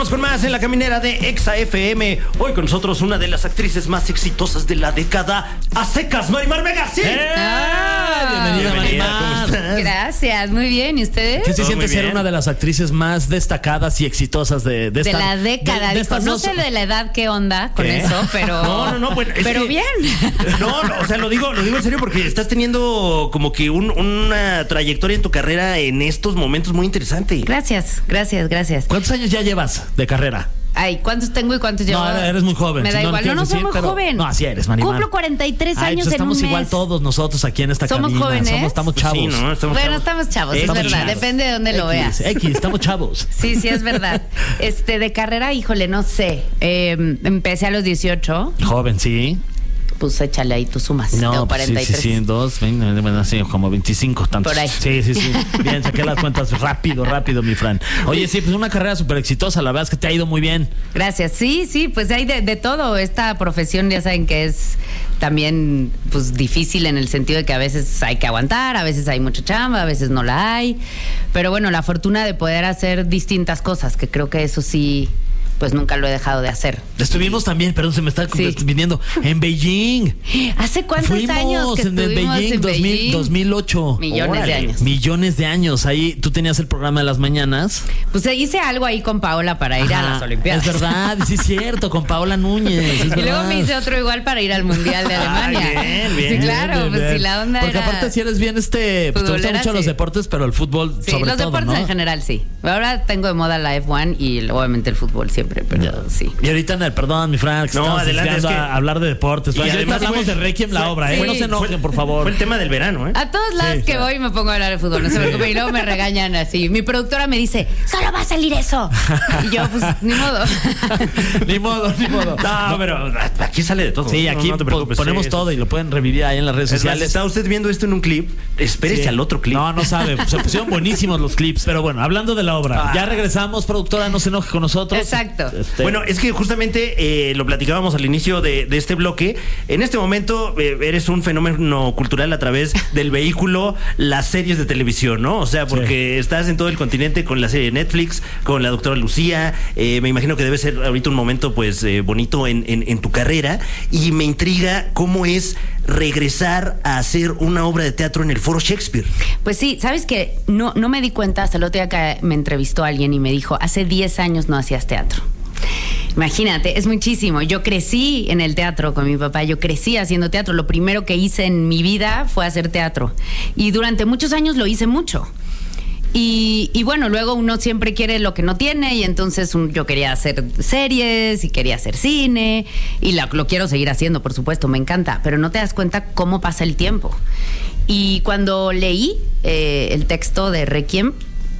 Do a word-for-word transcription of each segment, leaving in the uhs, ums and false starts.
Continuamos con más en La Caminera de Exa F M. Hoy con nosotros una de las actrices más exitosas de la década, a secas, Marimar Vega. ¡Sí! ¡Eh! Bienvenida, Marimar. ¿Cómo estás? Gracias, muy bien. ¿Y ustedes? ¿Qué se Todo siente muy ser bien. una de las actrices más destacadas y exitosas de, de, De esta, la década. de- de dijo, estas no dos- sé de la edad qué onda con ¿Qué? eso, pero. No, no, no, bueno, es pero que- bien. No, no, o sea, lo digo, lo digo en serio porque estás teniendo como que un- una trayectoria en tu carrera en estos momentos muy interesante. Gracias, gracias, gracias. ¿Cuántos años ya llevas de carrera? Ay, ¿cuántos tengo y cuántos llevo? No, eres muy joven. Me da Si no igual. lo No, no quieres soy decir, muy pero- joven. No, así eres, Marimar. Cumplo cuarenta y tres Ay, años pues en un estamos mes. igual todos nosotros aquí en esta ¿Somos cabina. jóvenes? Somos, estamos Pues chavos. sí, ¿no? Estamos Bueno, chavos. estamos chavos, es Estamos verdad. chavos. Depende de dónde lo veas. X, X, estamos chavos. Sí, sí, es verdad. Este, de carrera, híjole, no sé. Eh, empecé a los dieciocho. Joven, sí. Pues échale ahí tus sumas. No, Tengo pues sí, cuarenta y tres. sí, sí, dos, veinte, bueno, sí, como veinticinco, tantos. Por ahí. Sí, sí, sí. Bien, saqué las cuentas rápido, rápido, mi Fran. Oye, sí, pues una carrera súper exitosa, la verdad es que te ha ido muy bien. Gracias. Sí, sí, pues hay de, de todo. Esta profesión ya saben que es también pues difícil en el sentido de que a veces hay que aguantar, a veces hay mucha chamba, a veces no la hay. Pero bueno, la fortuna de poder hacer distintas cosas, que creo que eso sí, pues nunca lo he dejado de hacer. Estuvimos también, perdón, se me está Sí. viniendo, en Beijing. ¿Hace cuántos Fuimos años que en el estuvimos Beijing, en dos mil, Beijing? dos mil ocho. Millones de Órale. años. Millones de años. Ahí tú tenías el programa de las mañanas. Pues hice algo ahí con Paola para ir a Ajá, las Olimpiadas. Es verdad, sí es cierto, con Paola Núñez. es Y luego verdad. me hice otro igual para ir al Mundial de Alemania. Ay, bien, bien. Sí, claro, Bien, pues bien. si la onda Porque era... aparte si eres bien este, pues, te gustan futbolera, mucho los sí. deportes, pero el fútbol Sí, sobre los todo, deportes ¿no? en general sí. Ahora tengo de moda la F uno y obviamente el fútbol siempre, pero Ya. sí. Y ahorita en el, perdón, mi Frank, No, estamos adelante, desviando es que- a hablar de deportes. Y Frank. Y ahorita además hablamos fue- de Requiem, la fue- obra, ¿eh? sí. No se enojen, por favor. Fue el tema del verano, ¿eh? A todos lados Sí, que sí. voy me pongo a hablar de fútbol, no se preocupen. Y luego me regañan así. Mi productora me dice, solo va a salir eso. Y yo, pues, ni modo. Ni modo, ni modo. No, pero aquí sale de todo. Sí, No, aquí no te po- preocupes. ponemos Sí, todo y lo pueden revivir ahí en las redes Es más, sociales. está usted viendo esto en un clip, espérese Sí. al otro clip. No, no sabe. Se pusieron buenísimos los clips. Pero bueno, hablando de la obra, Ah. ya regresamos, productora, no se enoje con nosotros. Exacto. Este, Bueno, es que justamente eh, lo platicábamos al inicio de, de este bloque. En este momento eh, eres un fenómeno cultural a través del vehículo, las series de televisión, ¿no? O sea, porque estás en todo el continente con la serie de Netflix, con la doctora Lucía. Eh, me imagino que debe ser ahorita un momento, pues, eh, bonito en, en, en tu carrera. Y me intriga cómo es regresar a hacer una obra de teatro en el Foro Shakespeare. Pues sí, ¿sabes qué? No, no me di cuenta hasta el otro día que me entrevistó alguien y me dijo, hace diez años no hacías teatro. Imagínate, es muchísimo. Yo crecí en el teatro con mi papá, yo crecí haciendo teatro. Lo primero que hice en mi vida fue hacer teatro. Y durante muchos años lo hice mucho. Y, y bueno, luego uno siempre quiere lo que no tiene y entonces un- yo quería hacer series y quería hacer cine y la- lo quiero seguir haciendo, por supuesto, me encanta, pero no te das cuenta cómo pasa el tiempo. Y cuando leí eh, el texto de Requiem,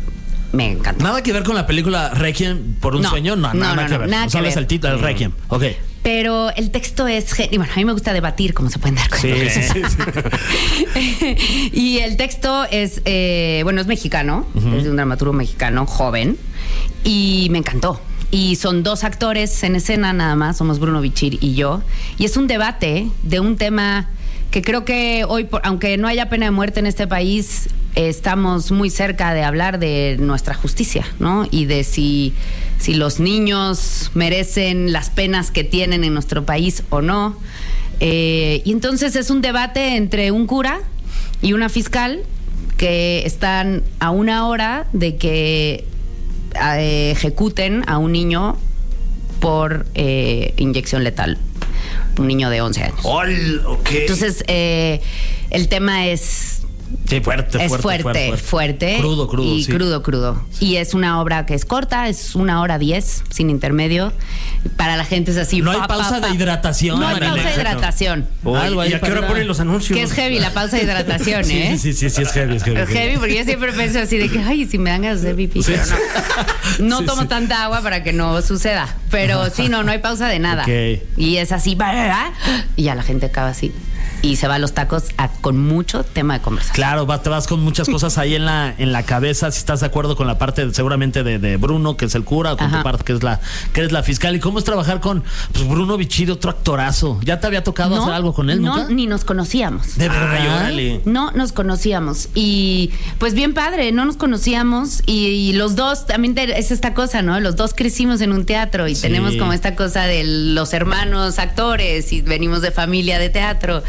me encantó. Nada que ver con la película Requiem por un No, sueño, no, no, nada no, que no, ver. nada No que sabes ver. el título del Requiem. Ok. Pero el texto es... gen- Y bueno, a mí me gusta debatir, como se pueden dar cuenta. Sí, sí, sí. Y el texto es, eh, bueno, es mexicano, es de un dramaturgo mexicano joven, y me encantó. Y son dos actores en escena nada más, somos Bruno Bichir y yo, y es un debate de un tema que creo que hoy, por- aunque no haya pena de muerte en este país, eh, estamos muy cerca de hablar de nuestra justicia, ¿no? Y de si, si los niños merecen las penas que tienen en nuestro país o no. Eh, y entonces es un debate entre un cura y una fiscal que están a una hora de que eh, ejecuten a un niño por eh, inyección letal. Un niño de once años. Ol, ok. Entonces, eh, el tema es... Sí, fuerte, Es fuerte, fuerte, fuerte, fuerte. Crudo, crudo, Y sí. crudo, crudo. Y es una obra que es corta, es una hora diez, sin intermedio. Para la gente es así. No hay pa, pa, pausa pa. de hidratación. No hay Marilena. pausa de hidratación. Oye, Algo ahí ¿y a qué para hora ir a- ponen los anuncios? Que es heavy la pausa de hidratación, Sí, ¿eh? sí, sí, sí, es heavy, es heavy. Es heavy porque yo siempre pienso así de que, ay, si me dan ganas de hacer pipí, Sí, pero sí. no. No Sí, tomo sí. tanta agua para que no suceda. Pero sí, no, no hay pausa de nada. Ok. Y es así, bah, bah, bah, y ya la gente acaba así. y se va a los tacos a, con mucho tema de conversación. Claro, va, te vas con muchas cosas ahí en la en la cabeza, si estás de acuerdo con la parte seguramente de, de Bruno, que es el cura, o con Ajá. tu parte que es la que es la fiscal. ¿Y cómo es trabajar con pues, Bruno Bichir, otro actorazo? ¿Ya te había tocado No, hacer algo con él? no, ¿Nunca? ni nos conocíamos. ¿De verdad? Ay, órale. No nos conocíamos y pues bien padre, no nos conocíamos y, y los dos, también te- es esta cosa, ¿no? Los dos crecimos en un teatro y Sí. tenemos como esta cosa de los hermanos actores y venimos de familia de teatro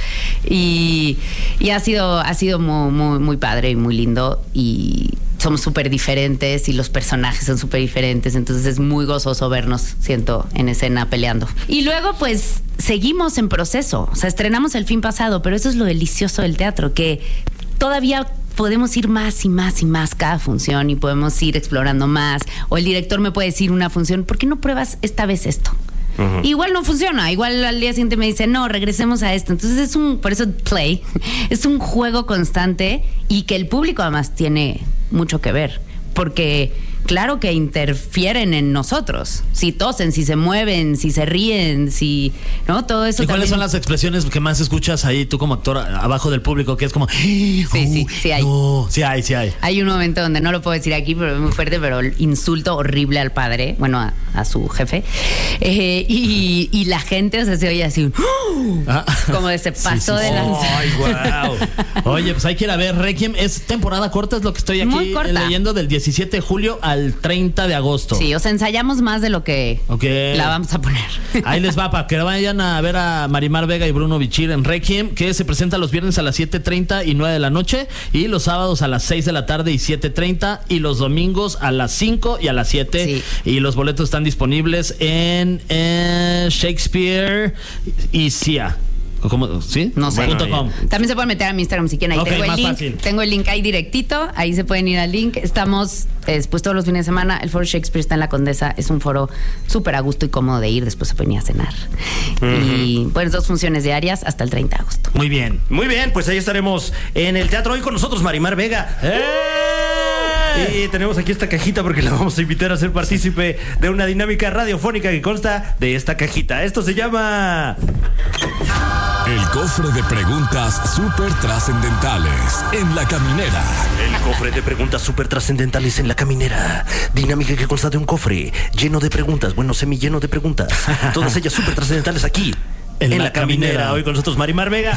y, y ha sido, ha sido muy, muy, muy padre y muy lindo y somos súper diferentes y los personajes son súper diferentes, entonces es muy gozoso vernos, siento, en escena peleando. Y luego pues seguimos en proceso, o sea, estrenamos el fin pasado, pero eso es lo delicioso del teatro, que todavía podemos ir más y más y más cada función y podemos ir explorando más, o el director me puede decir una función, ¿por qué no pruebas esta vez esto? Uh-huh. Igual no funciona, igual al día siguiente me dice, no, regresemos a esto. Entonces es un, por eso play, es un juego constante y que el público además tiene mucho que ver, porque claro que interfieren en nosotros, si tosen, si se mueven, si se ríen, si, ¿no? Todo eso. ¿Y cuáles también... son las expresiones que más escuchas ahí tú como actor abajo del público? Que es como... Sí, sí, sí hay. No, sí hay, sí hay. Hay un momento donde no lo puedo decir aquí, pero es muy fuerte, pero el insulto horrible al padre, bueno, a, a su jefe. Eh, y, y la gente, o sea, se oye así, Ah. como de se pasó Sí, sí, de sí. lanza. Ay, wow. Oye, pues hay que ir a ver. Requiem es temporada corta, es lo que estoy Muy aquí corta. leyendo, del diecisiete de julio al treinta de agosto. Sí, o sea, ensayamos más de lo que Ok. la vamos a poner. Ahí les va, para que vayan a ver a Marimar Vega y Bruno Bichir en Requiem, que se presenta los viernes a las siete treinta y nueve de la noche, y los sábados a las seis de la tarde y siete treinta, y los domingos a las cinco y a las siete. Sí. Y los boletos están disponibles en, en Shakespeare y C I A. ¿Cómo? ¿Sí? No sé. Punto com. También se pueden meter a mi Instagram si quieren. Ahí Ok, tengo el más link. fácil. Tengo el link ahí directito. Ahí se pueden ir al link. Estamos después todos los fines de semana. El foro Shakespeare está en la Condesa. Es un foro súper a gusto y cómodo de ir. Después se pueden ir a cenar. Uh-huh. Y pues dos funciones diarias hasta el treinta de agosto. Muy bien. Muy bien, pues ahí estaremos en el teatro. Hoy con nosotros Marimar Vega. ¡Eh! Y tenemos aquí esta cajita porque la vamos a invitar a ser partícipe de una dinámica radiofónica que consta de esta cajita. Esto se llama... El cofre de preguntas súper trascendentales en La Caminera. El cofre de preguntas súper trascendentales en La Caminera. Dinámica que consta de un cofre lleno de preguntas, bueno, semilleno de preguntas. Todas ellas súper trascendentales aquí, en, en La, la caminera. caminera. Hoy con nosotros Marimar Vega.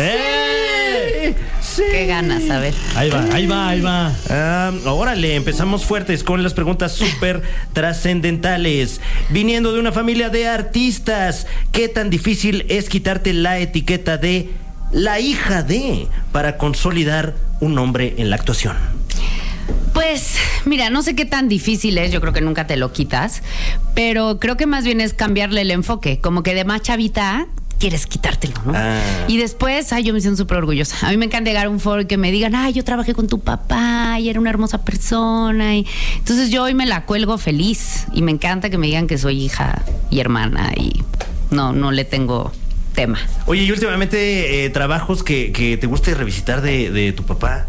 ¡Eh! Sí. Qué ganas, a ver. Ahí va, ahí va, ahí va. Uh, órale, empezamos fuertes con las preguntas súper trascendentales. Viniendo de una familia de artistas, ¿qué tan difícil es quitarte la etiqueta de la hija de para consolidar un nombre en la actuación? Pues, mira, no sé qué tan difícil es, yo creo que nunca te lo quitas, pero creo que más bien es cambiarle el enfoque, como que de más chavita quieres quitártelo, ¿no? Ah. Y después, ay, yo me siento súper orgullosa. A mí me encanta llegar a un foro y que me digan, ay, yo trabajé con tu papá y era una hermosa persona. Y entonces yo hoy me la cuelgo feliz y me encanta que me digan que soy hija y hermana y no, no le tengo tema. Oye, y últimamente eh, trabajos que, que te guste revisitar de, de tu papá.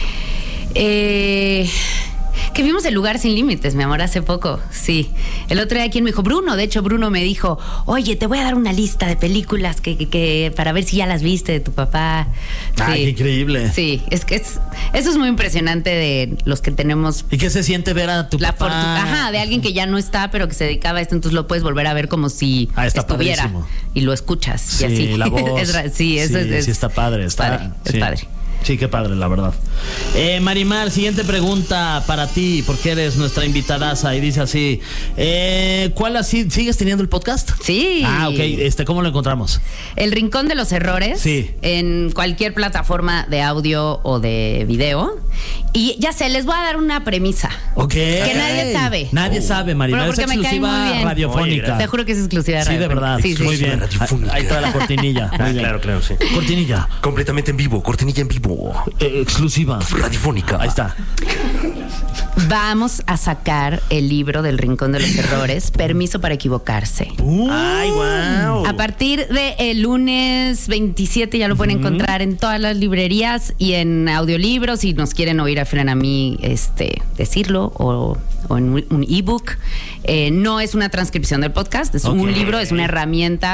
Eh... Que vimos El Lugar Sin Límites, mi amor, hace poco, sí. El otro día quien me dijo, Bruno, de hecho Bruno me dijo, oye, te voy a dar una lista de películas que, que, que para ver si ya las viste de tu papá. Ay, sí. Qué increíble. Sí, es que es, eso es muy impresionante de los que tenemos. ¿Y qué se siente ver a tu la papá? Fortuna, ajá, de alguien que ya no está, pero que se dedicaba a esto, entonces lo puedes volver a ver como si ah, está estuviera. Padrísimo. Y lo escuchas. Sí, y así. la voz. es, sí, eso sí, es, es. Sí, está padre. Está padre, sí. Es padre. Sí, qué padre, la verdad. Eh, Marimar, siguiente pregunta para ti, porque eres nuestra invitadaza. Y dice así: eh, ¿cuál así? ¿Sigues teniendo el podcast? Sí. Ah, ok. Este, ¿cómo lo encontramos? El Rincón de los Errores. Sí. En cualquier plataforma de audio o de video. Y ya sé, les voy a dar una premisa. Ok. Que nadie sabe. Nadie oh. sabe, Marimar. Es exclusiva radiofónica. Te juro que es exclusiva radiofónica. Sí, de verdad. Sí, sí. Muy bien. Ahí está la cortinilla. Ah, claro, claro, sí. Cortinilla. Completamente en vivo, cortinilla en vivo. Eh, exclusiva. Radiofónica. Ahí está. Vamos a sacar el libro del Rincón de los Errores, Permiso para Equivocarse. Uh, ¡Ay, wow! A partir del lunes veintisiete ya lo pueden uh-huh. encontrar en todas las librerías y en audiolibros. Si nos quieren oír a Fran a mí este, decirlo o, o en un ebook. Eh, no es una transcripción del podcast, es okay. un libro, es una herramienta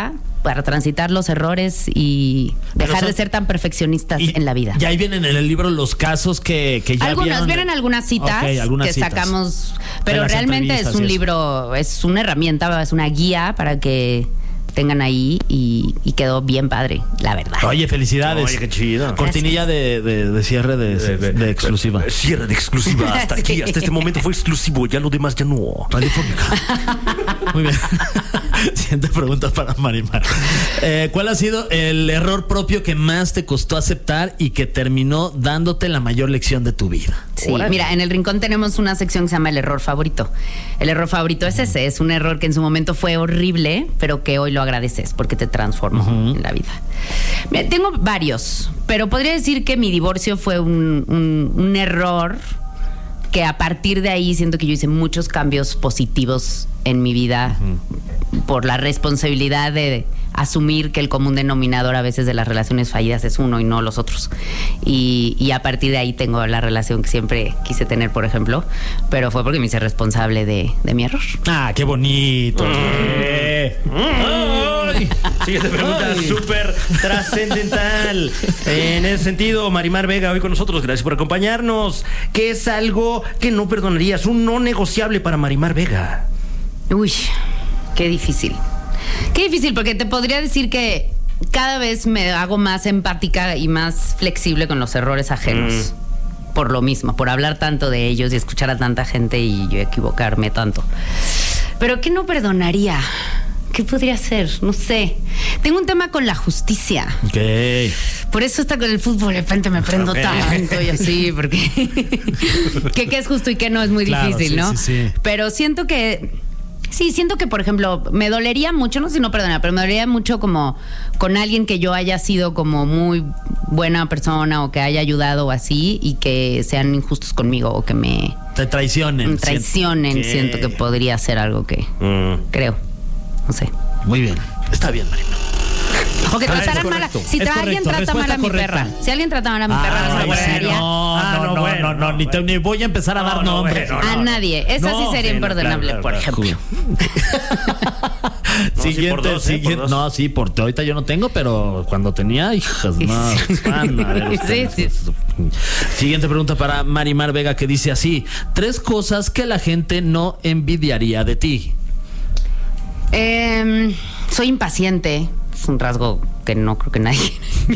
para transitar los errores y Pero dejar son- de ser tan perfeccionistas Y en la vida. Y ahí vienen en el libro los casos que, que ya Algunas, vieron. vienen algunas citas Ok, algunas que citas. sacamos, De pero las realmente es entrevistas y un eso. libro, es una herramienta, es una guía para que tengan ahí y, y quedó bien padre, la verdad. Oye, felicidades. Oye, qué chido. Cortinilla de, de, de cierre de, de, de exclusiva. Cierre de exclusiva. Hasta aquí, Sí. hasta este momento fue exclusivo. Ya lo demás ya no. Radiofónica. Muy bien. Siguiente pregunta para Marimar. Eh, ¿Cuál ha sido el error propio que más te costó aceptar y que terminó dándote la mayor lección de tu vida? Sí, Órale. mira, en el rincón tenemos una sección que se llama el error favorito. El error favorito es ese, es un error que en su momento fue horrible, pero que hoy lo agradeces porque te transformó en la vida. Mira, tengo varios, pero podría decir que mi divorcio fue un, un- un error que a partir de ahí siento que yo hice muchos cambios positivos en mi vida por la responsabilidad de asumir que el común denominador a veces de las relaciones fallidas es uno y no los otros. Y, y a partir de ahí tengo la relación que siempre quise tener, por ejemplo, pero fue porque me hice responsable de, de mi error. Ah, qué bonito. Eh. Ay. Siguiente pregunta Ay. súper trascendental. En ese sentido, Marimar Vega, hoy con nosotros. Gracias por acompañarnos. ¿Qué es algo que no perdonarías? Un no negociable para Marimar Vega. Uy, qué difícil. Qué difícil, porque te podría decir que cada vez me hago más empática y más flexible con los errores ajenos. Por lo mismo, por hablar tanto de ellos y escuchar a tanta gente y yo equivocarme tanto. Pero ¿qué no perdonaría? ¿Qué podría ser? No sé. Tengo un tema con la justicia. Ok. Por eso está con el fútbol, de repente me prendo Ok. tanto y así, porque que qué es justo y qué no es muy Claro, difícil, sí, ¿no? sí, sí. Pero siento que sí, siento que, por ejemplo, me dolería mucho, no sé si no perdona, pero me dolería mucho como con alguien que yo haya sido como muy buena persona o que haya ayudado o así y que sean injustos conmigo o que me Te traicionen. me traicionen. Siento- Siento que podría ser algo que Mm. creo, no sé. Muy bien. Está bien, Marimar. O que Ah, trataran es mal a, correcto. si Es tra- alguien correcto. trata mal a Respuesta mi correcta. perra, si alguien trata mal a mi perra, no se Ah, lo sí, perdonaría. no, Ah, no, no, no, bueno, no, no, no, ni, te- bueno. ni voy a empezar a No, dar no, nombres. bueno, A no. nadie. Esa No, sí sería sí, no, imperdonable, claro, por claro, ejemplo. No, sí, Siguiente, por dos, ¿eh? siguiente. Por dos. No, sí, por ahorita yo no tengo, pero cuando tenía, hijas, no. van a ver ustedes. Sí, sí. Siguiente pregunta para Marimar Vega, que dice así: tres cosas que la gente no envidiaría de ti. Em, soy impaciente. Es un rasgo que no creo que nadie.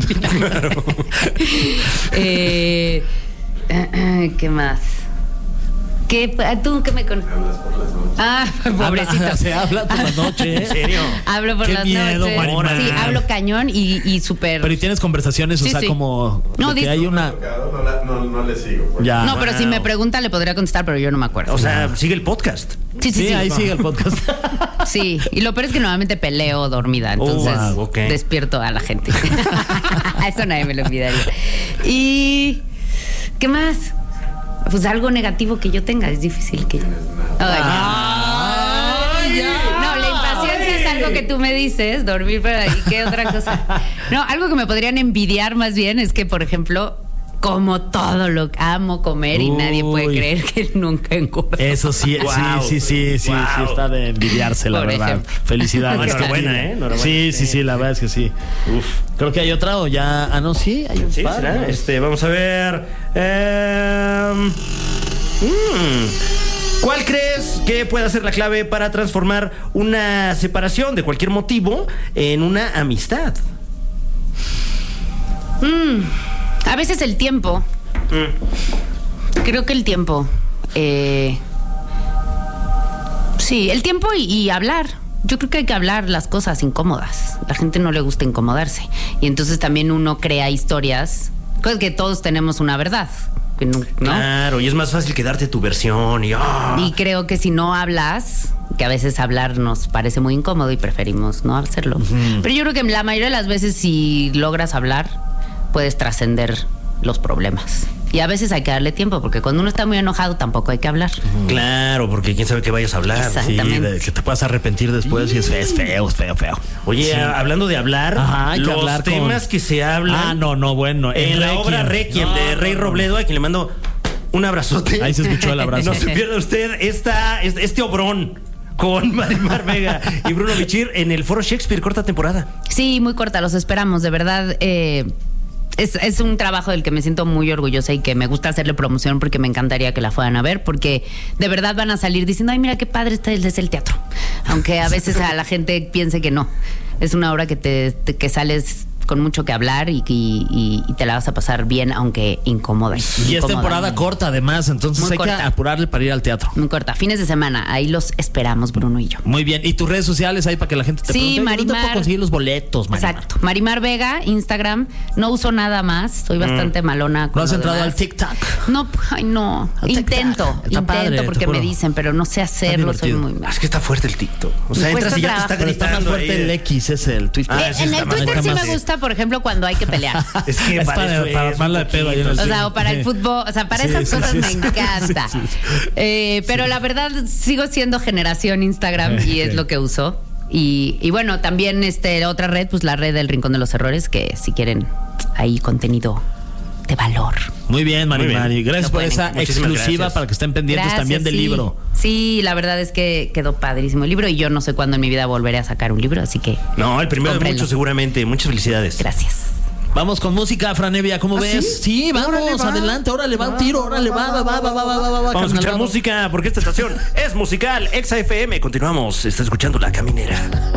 eh, eh, eh, ¿Qué más? ¿Qué, ¿Tú qué me conoces? Ah, pobrecito. Habla- se habla por la noche, ¿eh? ¿En serio? Hablo por Qué las miedo, noches. Marimar. Sí, hablo cañón y, y súper. Pero y tienes conversaciones, o Sí, sea, sí. como No, de que dis- hay una. No, la- no, no le sigo. pues. Ya. No, pero si Wow. me pregunta le podría contestar, pero yo no me acuerdo. O sea, sigue el podcast. sí, sí, Sí, sí. ahí sigue el podcast. Sí, y lo peor es que normalmente peleo dormida, entonces Oh, wow, ok. despierto a la gente. Eso nadie me lo olvidaría. Y ¿qué más? Pues algo negativo que yo tenga, es difícil que. Ay, Ay, ya. No, la impaciencia es algo que tú me dices, dormir, pero ¿y qué otra cosa? No, algo que me podrían envidiar más bien es que, por ejemplo, como todo lo que amo comer y nadie puede Uy. creer que nunca engordo. Eso sí, Wow. sí, sí, sí, sí, Wow. sí, está de envidiarse, la Por verdad. ejemplo. Felicidades. No, enhorabuena, ¿eh? Enhorabuena. Sí, sí, sí, la verdad es que sí. Uf. Creo que hay otra o ya. Ah, no, sí, hay un Sí, par. será. ¿no? Este, vamos a ver. Em, mm, ¿Cuál crees que pueda ser la clave para transformar una separación de cualquier motivo en una amistad? A veces el tiempo. Creo que el tiempo. eh, sí, el tiempo y, y hablar. Yo creo que hay que hablar las cosas incómodas. La gente no le gusta incomodarse. Y entonces también uno crea historias. Cosas que todos tenemos una verdad. Que no, ¿no? Claro, y es más fácil que darte tu versión y ah. Y creo que si no hablas, que a veces hablar nos parece muy incómodo y preferimos no hacerlo. Pero yo creo que la mayoría de las veces si logras hablar, puedes trascender los problemas. Y a veces hay que darle tiempo, porque cuando uno está muy enojado tampoco hay que hablar. Claro, porque quién sabe qué vayas a hablar. Exacto. Sí, Exactamente. de que te puedas arrepentir después y es, es feo, es feo, feo. Oye, Sí. a- hablando de hablar, Ajá, hay que los hablar con- temas que se hablan Ah, no, no, bueno. en la obra Requiem No, de Rey no, no. Robledo, a quien le mando un abrazote. Ahí se escuchó el abrazo. No se pierda usted esta, este, este obrón con Marimar Vega y Bruno Bichir en el Foro Shakespeare, corta temporada. Sí, muy corta, los esperamos, de verdad. Eh, es, es un trabajo del que me siento muy orgullosa y que me gusta hacerle promoción porque me encantaría que la fueran a ver, porque de verdad van a salir diciendo, ay, mira qué padre está el, es el teatro. Aunque a veces a la gente piense que no. Es una obra que te, te que sales con mucho que hablar y, y, y te la vas a pasar bien, aunque incómoda. Y es incómoda. temporada corta, además, entonces Muy hay corta. que apurarle para ir al teatro. Muy corta, fines de semana, ahí los esperamos, Bruno y yo. Muy bien. ¿Y tus redes sociales ahí para que la gente te Sí, pregunte? ¿Dónde Marimar. puedo conseguir los boletos, Marimar? Exacto. Marimar Vega, Instagram. No uso nada más. Soy bastante malona. Con ¿No has lo entrado demás. al TikTok? No, ay, no. Al Intento, TikTok. Está intento padre, te porque juro. me dicen, pero no sé hacerlo. Soy divertido. muy mala. Es que está fuerte el TikTok. O sea, Me entras cuesta y ya te está trabajo. Pero está más gritando. fuerte ahí. el X, es el Twitter. Ah, sí, en está el más- Twitter está sí más- me gusta, por ejemplo, cuando hay que pelear. Es que Es para, para- eso para es armarla un de pedo ahí en el poquito, O sea, Sí. o para el fútbol, o sea, para Sí, esas sí, cosas sí, me sí. encanta. Sí, sí. Eh, pero la verdad, sigo siendo generación Instagram y es lo que uso. Y, y bueno, también este otra red, pues la red del Rincón de los Errores, que si quieren ahí contenido de valor. Muy bien, Marimar. Muy Y gracias Lo por pueden esa encontrar. Muchísimas exclusiva gracias. para que estén pendientes Gracias, también del sí. libro. Sí, la verdad es que quedó padrísimo el libro y yo no sé cuándo en mi vida volveré a sacar un libro, así que No, el primero de cómprenlo. muchos seguramente. Muchas felicidades. Gracias. Vamos con música, Franevia, ¿cómo ves? Sí, vamos, Órale, va. adelante, órale, va un tiro, órale, va, va, va, va, va, va, va, va, Vamos a carnal, escuchar vamos. música porque esta estación es musical. Exa F M. Continuamos. Está escuchando La Caminera.